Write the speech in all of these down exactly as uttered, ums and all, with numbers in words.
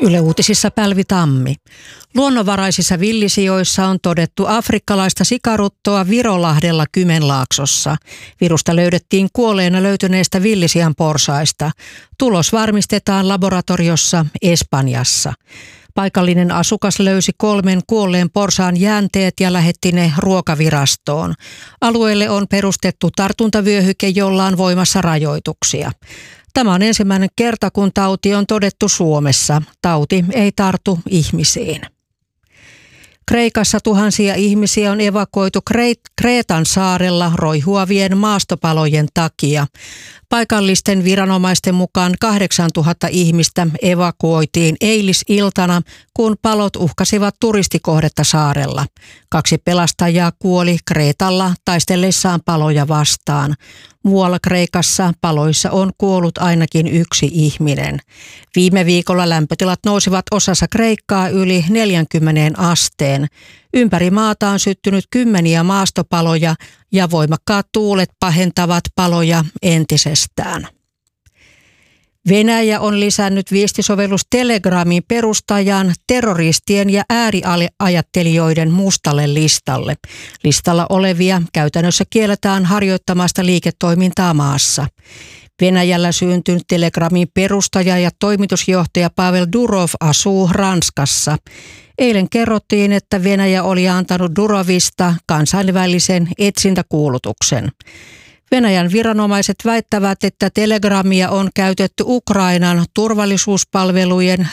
Yle Uutisissa Pälvi Tammi. Luonnonvaraisissa villisijoissa on todettu afrikkalaista sikaruttoa Virolahdella Kymenlaaksossa. Virusta löydettiin kuolleena löytyneistä villisian porsaista. Tulos varmistetaan laboratoriossa Espanjassa. Paikallinen asukas löysi kolmen kuolleen porsaan jäänteet ja lähetti ne ruokavirastoon. Alueelle on perustettu tartuntavyöhyke, jolla on voimassa rajoituksia. Tämä on ensimmäinen kerta, kun tauti on todettu Suomessa. Tauti ei tartu ihmisiin. Kreikassa tuhansia ihmisiä on evakuoitu Kreetan saarella roihuavien maastopalojen takia. Paikallisten viranomaisten mukaan kahdeksantuhatta ihmistä evakuoitiin eilisiltana, kun palot uhkasivat turistikohdetta saarella. Kaksi pelastajaa kuoli Kreetalla taistellessaan paloja vastaan. Muualla Kreikassa paloissa on kuollut ainakin yksi ihminen. Viime viikolla lämpötilat nousivat osassa Kreikkaa yli neljäänkymmeneen asteen. Ympäri maata on syttynyt kymmeniä maastopaloja ja voimakkaat tuulet pahentavat paloja entisestään. Venäjä on lisännyt viestisovellus Telegramin perustajan terroristien ja ääriajattelijoiden mustalle listalle. Listalla olevia käytännössä kielletään harjoittamasta liiketoimintaa maassa. Venäjällä syntynyt Telegramin perustaja ja toimitusjohtaja Pavel Durov asuu Ranskassa. Eilen kerrottiin, että Venäjä oli antanut Durovista kansainvälisen etsintäkuulutuksen. Venäjän viranomaiset väittävät, että Telegramia on käytetty Ukrainan turvallisuuspalvelujen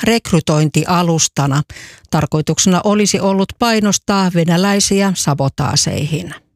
rekrytointialustana. Tarkoituksena olisi ollut painostaa venäläisiä sabotaaseihin.